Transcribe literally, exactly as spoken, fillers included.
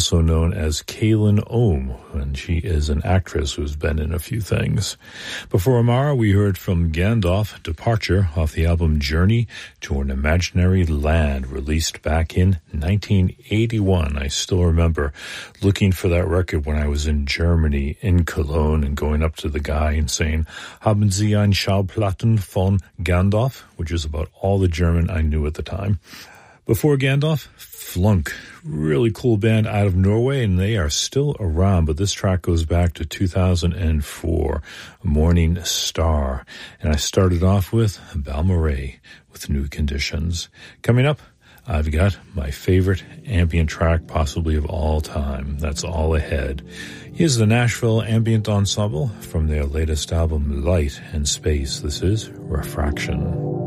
also known as Kaylin Ohm, and she is an actress who's been in a few things. Before Amara, we heard from Gandalf, Departure, off the album Journey to an Imaginary Land, released back in nineteen eighty-one. I still remember looking for that record when I was in Germany, in Cologne, and going up to the guy and saying, "Haben Sie ein Schallplatten von Gandalf?" which is about all the German I knew at the time. Before Gandalf, Flunk, really cool band out of Norway, and they are still around, but this track goes back to two thousand four, Morning Star. And I started off with Balmorhea with New Conditions. Coming up, I've got my favorite ambient track possibly of all time. That's All Ahead. Here's the Nashville Ambient Ensemble from their latest album, Light and Space. This is Refraction.